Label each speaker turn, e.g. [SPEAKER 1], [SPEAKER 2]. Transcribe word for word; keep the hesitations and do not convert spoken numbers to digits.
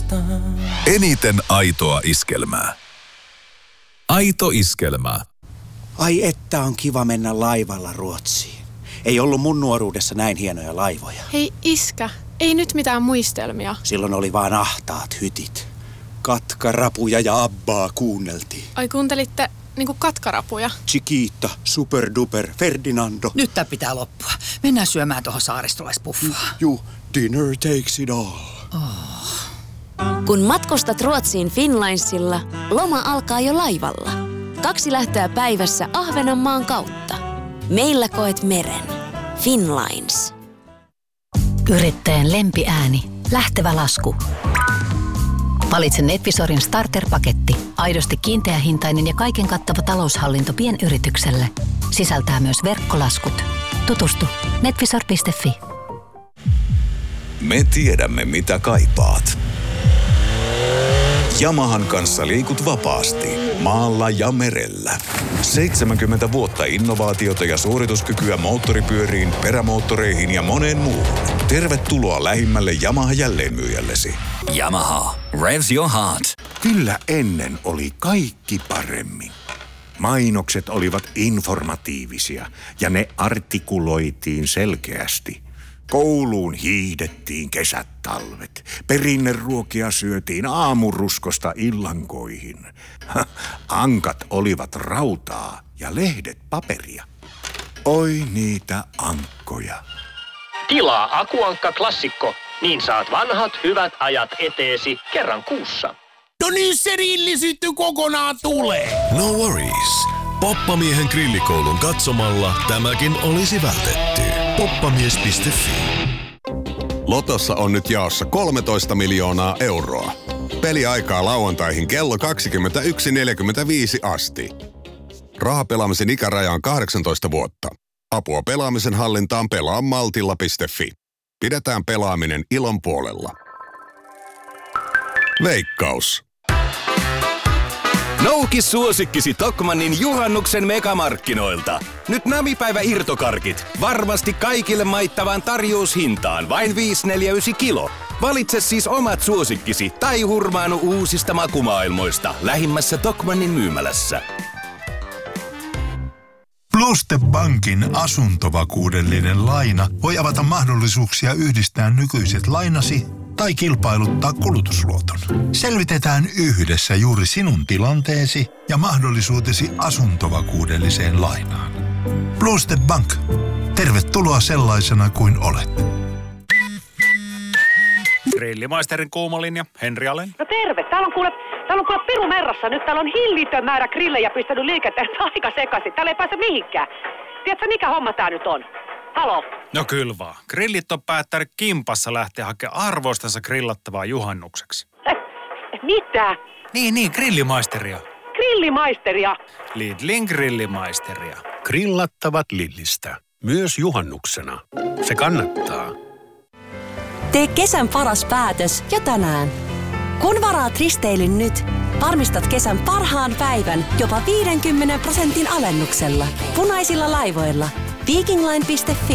[SPEAKER 1] uudestaan.
[SPEAKER 2] Eniten aitoa iskelmää. Aito iskelmä.
[SPEAKER 3] Ai että on kiva mennä laivalla Ruotsiin. Ei ollut mun nuoruudessa näin hienoja laivoja.
[SPEAKER 4] Hei iskä, ei nyt mitään muistelmia.
[SPEAKER 3] Silloin oli vaan ahtaat hytit. Katkarapuja ja Abbaa kuunneltiin.
[SPEAKER 4] Ai kuuntelitte niinku katkarapuja?
[SPEAKER 3] Chiquita, Super Duper, Ferdinando.
[SPEAKER 5] Nyt tää pitää loppua. Mennään syömään tuohon saaristolaispuffaan.
[SPEAKER 3] Juu, dinner takes it all.
[SPEAKER 5] Oh.
[SPEAKER 6] Kun matkustat Ruotsiin Finnlinesilla, loma alkaa jo laivalla. Kaksi lähtöä päivässä Ahvenanmaan kautta. Meillä koet meren. Finnlines.
[SPEAKER 7] Yrittäjän lempiääni. Lähtevä lasku. Valitse Netvisorin starter-paketti. Aidosti kiinteähintainen ja kaiken kattava taloushallinto pienyritykselle. Sisältää myös verkkolaskut. Tutustu netvisor piste fi.
[SPEAKER 2] Me tiedämme, mitä kaipaat. Yamahan kanssa liikut vapaasti, maalla ja merellä. seitsemänkymmentä vuotta innovaatiota ja suorituskykyä moottoripyöriin, perämoottoreihin ja moneen muuhun. Tervetuloa lähimmälle Yamaha jälleenmyyjällesi.
[SPEAKER 1] Yamaha. Revs your heart.
[SPEAKER 8] Kyllä ennen oli kaikki paremmin. Mainokset olivat informatiivisia ja ne artikuloitiin selkeästi. Kouluun hiihdettiin kesät talvet. Perinneruokia syötiin aamuruskosta illankoihin. Ankat olivat rautaa ja lehdet paperia. Oi niitä ankkoja.
[SPEAKER 9] Tilaa Akuankka klassikko, niin saat vanhat hyvät ajat eteesi kerran kuussa.
[SPEAKER 10] No niin se rilli sitten kokonaan tulee.
[SPEAKER 11] No worries. Poppamiehen grillikoulun katsomalla tämäkin olisi vältetty. poppamies piste fi.
[SPEAKER 12] Lotossa on nyt jaossa kolmetoista miljoonaa euroa. Peliaikaa lauantaihin kello kaksikymmentäyksi neljäkymmentäviisi asti. Rahapelaamisen ikäraja on kahdeksantoista vuotta. Apua pelaamisen hallintaan pelaa maltilla piste fi. Pidetään pelaaminen ilon puolella. Veikkaus.
[SPEAKER 13] Nouki suosikkisi Tokmannin juhannuksen megamarkkinoilta. Nyt namipäivä irtokarkit. Varmasti kaikille maittavaan tarjoushintaan. Vain viisi neljä yhdeksän kilo. Valitse siis omat suosikkisi tai hurmaanu uusista makumaailmoista lähimmässä Tokmannin myymälässä.
[SPEAKER 14] Bluestep Bankin asuntovakuudellinen laina voi avata mahdollisuuksia yhdistää nykyiset lainasi tai kilpailuttaa kulutusluoton. Selvitetään yhdessä juuri sinun tilanteesi ja mahdollisuutesi asuntovakuudelliseen lainaan. Bluestep Bank. Tervetuloa sellaisena kuin olet.
[SPEAKER 15] Grillimaisterin kuumalinja, Henri Alen.
[SPEAKER 16] No terve. Täällä on kuule, täällä on kuule Piru Merrassa. Nyt täällä on hillitön määrä grillejä pistänyt liikenteen aika sekaisin. Täällä ei pääse mihinkään. Tiedätkö mikä homma tää nyt on? Halo?
[SPEAKER 15] No kyllä vaan. Grillit on päättänyt kimpassa lähteä hakemaan arvoistansa grillattavaa juhannukseksi.
[SPEAKER 16] Eh, mitä?
[SPEAKER 15] Niin, niin, grillimaisteria.
[SPEAKER 16] Grillimaisteria?
[SPEAKER 15] Lidlin grillimaisteria.
[SPEAKER 17] Grillattavat Lidlistä. Myös juhannuksena. Se kannattaa.
[SPEAKER 18] Tee kesän paras päätös jo tänään. Kun varaat risteilyn nyt, varmistat kesän parhaan päivän jopa viidenkymmenen prosentin alennuksella. Punaisilla laivoilla. Vikingline piste fi.